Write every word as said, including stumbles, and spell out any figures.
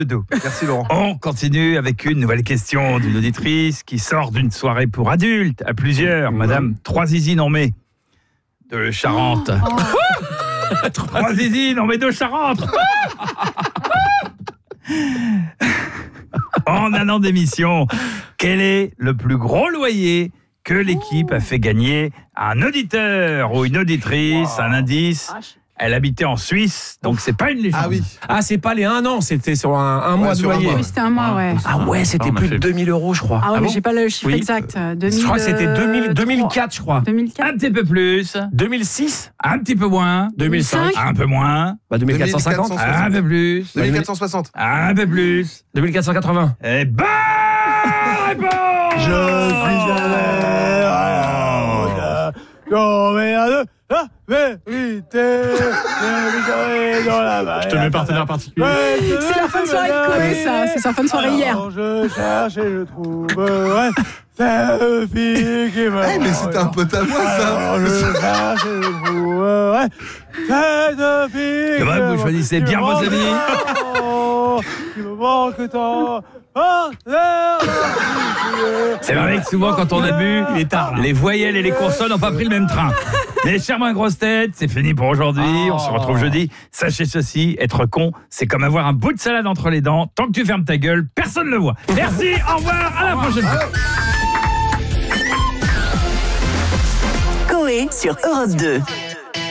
Merci Laurent. On continue avec une nouvelle question d'une auditrice qui sort d'une soirée pour adultes à plusieurs. Madame Trois Zizi nommée de Charente. Oh, oh. Trois Zizi nommée de Charente. En un an d'émission, quel est le plus gros loyer que l'équipe a fait gagner à un auditeur ou une auditrice? Wow. Un indice. Elle habitait en Suisse, donc c'est pas une légende. Ah oui. Ah, c'est pas les un an, c'était sur un, un ouais, mois de loyer. Oui, c'était un mois, ouais. Ah ouais, c'était plus de deux mille euros, je crois. Ah ouais, ah mais bon j'ai pas le chiffre oui. exact. deux mille, je crois que c'était deux mille, deux mille quatre, je crois. deux mille quatre. Un petit peu plus. deux mille six. Un petit peu moins. deux mille cinq. Un peu moins. Bah deux mille quatre cent cinquante. Un peu plus. deux mille quatre cent soixante. Un peu plus. deux mille quatre cent quatre-vingts. Et bonne réponse. Je suis non mais à deux, la vérité, je te mets partenaire particulier. C'est la fin de soirée de Koé, ça. C'est sa fin de soirée alors, hier. Je cherche et je trouverai cette fille qui me. Eh, mais c'était un pote à moi, ça. Alors, je cherche et je trouverai cette fille. C'est vrai, vous choisissez bien vos amis. Qui me manque tant. C'est vrai que souvent quand on a bu, il est tard, les voyelles et les consonnes n'ont pas pris le même train. Mais chers moins grosses têtes, c'est fini pour aujourd'hui. Oh. On se retrouve jeudi. Sachez ceci, être con, c'est comme avoir un bout de salade entre les dents. Tant que tu fermes ta gueule, personne ne le voit. Merci, au revoir, à la prochaine fois. Koé sur Europe deux.